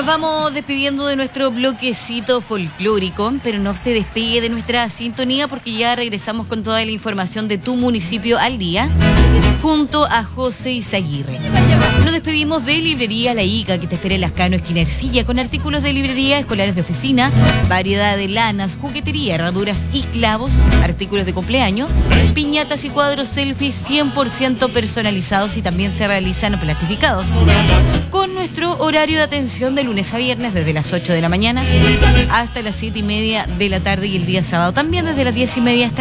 Nos vamos despidiendo de nuestro bloquecito folclórico, pero no se despegue de nuestra sintonía porque ya regresamos con toda la información de tu municipio al día, junto a José Izaguirre. Nos despedimos de Librería La Ica, que te espera en Lascano, esquina Ercilla, con artículos de librería, escolares de oficina, variedad de lanas, juguetería, herraduras y clavos, artículos de cumpleaños, piñatas y cuadros selfies 100% personalizados y también se realizan plastificados. Con nuestro horario de atención de lunes a viernes desde las 8 de la mañana hasta las 7:30 de la tarde y el día sábado también desde las 10:30 hasta